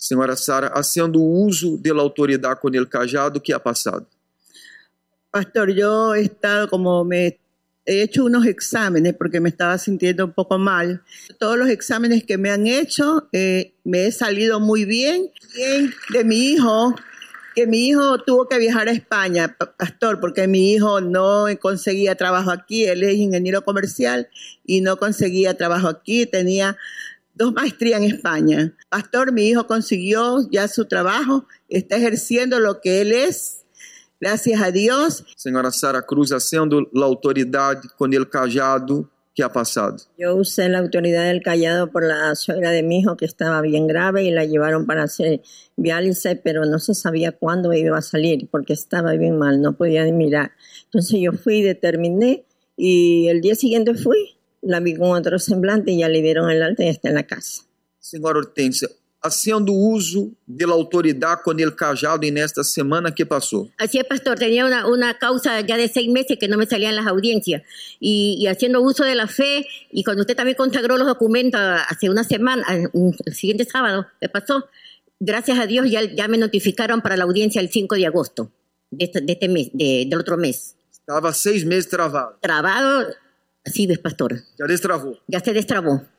Senhora Sara, haciendo uso de la autoridad con el callado, ¿qué ha pasado? Pastor, yo he estado he hecho unos exámenes porque me estaba sintiendo un poco mal. Todos los exámenes que me han hecho, me he salido muy bien. Bien de mi hijo, que mi hijo tuvo que viajar a España, pastor, porque mi hijo no conseguía trabajo aquí. Él es ingeniero comercial y no conseguía trabajo aquí. Tenía 2 maestrías en España. Pastor, mi hijo consiguió ya su trabajo, está ejerciendo lo que él es. Gracias a Dios. Senhora Sara Cruz, haciendo la autoridad con el callado, ¿qué ha pasado? Yo usé la autoridad del callado por la suegra de mi hijo que estaba bien grave y la llevaron para hacer diálisis, pero no se sabía cuándo iba a salir porque estaba bien mal, no podía ni mirar. Entonces yo fui, determiné y el día siguiente fui, la vi con otro semblante y ya le dieron el alta y está en la casa. Senhora Hortência, haciendo uso de la autoridad con el callado en esta semana, ¿qué pasó? Así es, pastor, tenía una causa ya de 6 meses que no me salían las audiencias y haciendo uso de la fe, y cuando usted también consagró los documentos hace una semana, el siguiente sábado que pasó, gracias a Dios ya me notificaron para la audiencia el 5 de agosto de este mes, del otro mes. Estaba 6 meses travado. Trabado, así ves, pastor. Ya destravó. Ya se destrabó.